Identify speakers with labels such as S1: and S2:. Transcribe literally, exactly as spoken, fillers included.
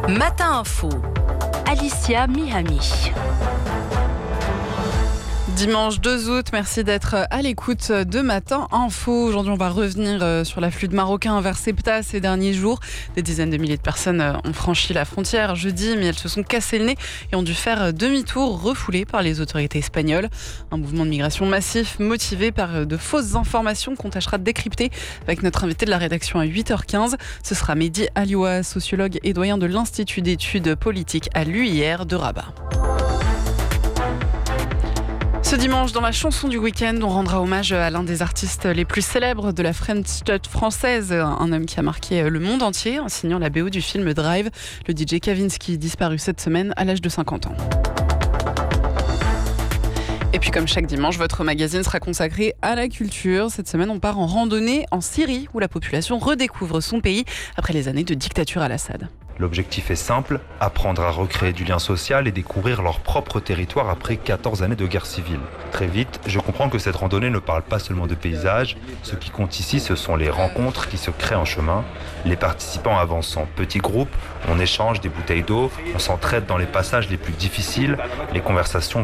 S1: Matin Info, Alicia Mihami.
S2: Dimanche deux août, merci d'être à l'écoute de Matin Info. Aujourd'hui, on va revenir sur l'afflux de Marocains vers Ceuta ces derniers jours. Des dizaines de milliers de personnes ont franchi la frontière jeudi, mais elles se sont cassées le nez et ont dû faire demi-tour, refoulées par les autorités espagnoles. Un mouvement de migration massif motivé par de fausses informations qu'on tâchera de décrypter avec notre invité de la rédaction à huit heures quinze. Ce sera Mehdi Alioua, sociologue et doyen de l'Institut d'études politiques à l'U I R de Rabat. Ce dimanche, dans la chanson du week-end, on rendra hommage à l'un des artistes les plus célèbres de la French Touch française, un homme qui a marqué le monde entier en signant la B O du film Drive, le D J Kavinsky, disparu cette semaine à l'âge de cinquante ans. Et puis comme chaque dimanche, votre magazine sera consacré à la culture. Cette semaine, on part en randonnée en Syrie, où la population redécouvre son pays après les années de dictature à Assad.
S3: L'objectif est simple, apprendre à recréer du lien social et découvrir leur propre territoire après quatorze années de guerre civile. Très vite, je comprends que cette randonnée ne parle pas seulement de paysages. Ce qui compte ici, ce sont les rencontres qui se créent en chemin. Les participants avancent en petits groupes, on échange des bouteilles d'eau, on s'entraide dans les passages les plus difficiles, les conversations